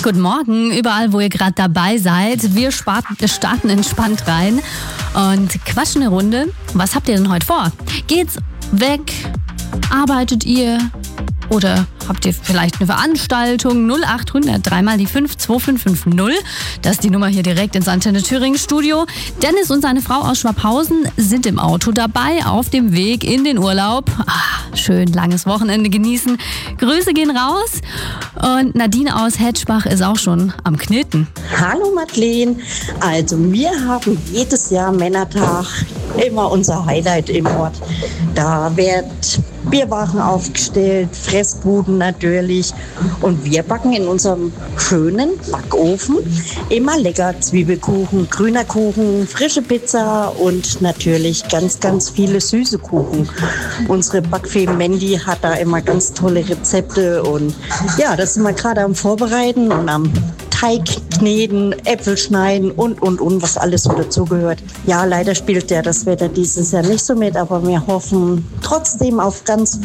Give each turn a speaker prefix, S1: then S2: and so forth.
S1: Guten Morgen, überall, wo ihr gerade dabei seid. Wir starten entspannt rein und quatschen eine Runde. Was habt ihr denn heute vor? Geht's weg? Arbeitet ihr? Oder habt ihr vielleicht eine Veranstaltung? 0800 3 die 5 2550. Das ist die Nummer hier direkt ins Antenne Thüringen Studio. Dennis und seine Frau aus Schwabhausen sind im Auto dabei, auf dem Weg in den Urlaub. Schön langes Wochenende genießen. Grüße gehen raus. Und Nadine aus Hetschbach ist auch schon am Kneten.
S2: Hallo Madeleine. Also wir haben jedes Jahr Männertag, immer unser Highlight im Ort. Da wird Bierwagen aufgestellt, Fressbuden natürlich. Und wir backen in unserem schönen Backofen immer lecker Zwiebelkuchen, grüner Kuchen, frische Pizza und natürlich ganz, ganz viele süße Kuchen. Unsere Backfee Mandy hat da immer ganz tolle Rezepte und ja, das sind wir gerade am Vorbereiten und am Teig kneten, Äpfel schneiden und, was alles so dazugehört. Ja, leider spielt ja das Wetter dieses Jahr nicht so mit, aber wir hoffen trotzdem auf ganz